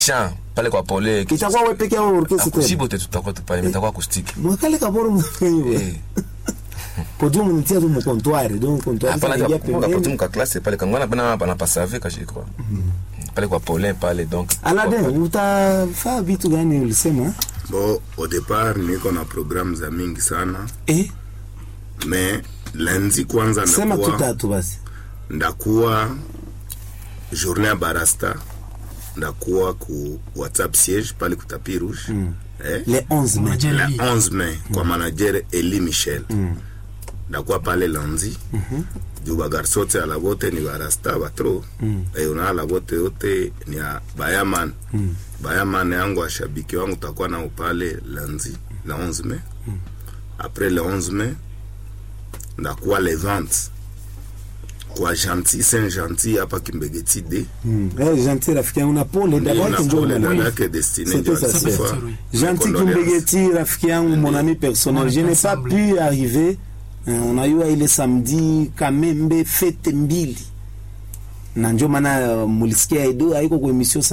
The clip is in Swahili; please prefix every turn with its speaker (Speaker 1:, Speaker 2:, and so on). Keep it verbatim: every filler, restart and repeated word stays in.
Speaker 1: chant pale kwa pole
Speaker 2: itakuwa wewe peke yako orchestre
Speaker 1: kusibo te tutakuwa tu pale mtakuwa acoustique
Speaker 2: mwakale kaboro mwenyewe podio mnitia tu mu comptoir donc comptoir
Speaker 1: pale ya pembeni hapo tu classe pale kangwana bana bana pasave kashiko pale kwa pole pale donc
Speaker 2: Aladin utafaa vitu gani ulisema?
Speaker 3: Bon, au départ niko na programme za mingi sana
Speaker 2: eh
Speaker 3: mais lundi kwanza
Speaker 2: ndakuwa sema tutatu basi
Speaker 3: ndakuwa journée ya Barasta ndakuwa ku WhatsApp siège pale ku tapis rouge mm. eh?
Speaker 2: le onze mai
Speaker 3: le onze mai mm. kwa manager Eli Michel mm. ndakuwa pale lundi mm-hmm. Juba garsote ala bote ni Barasta batro mm. e una ala bote yote ni ya Bayaman mm. Bayaman yangu ashabiki wangu takuwa na upale lundi le onze mai mm. après le onze mai ndakuwa le vingt kwa Gentil Saint Gentil hapa Kimbegeti de
Speaker 2: mm. eh Gentil rafiki yangu na pole d'abord
Speaker 3: ndio dada que destiné de
Speaker 2: ça Gentil Kimbegeti rafiki yangu mon ami personnel je n'ai pas pu arriver on a eu ile samedi Kamembe fete mbili na ndio maana mulisikia Edo haiko kwa emission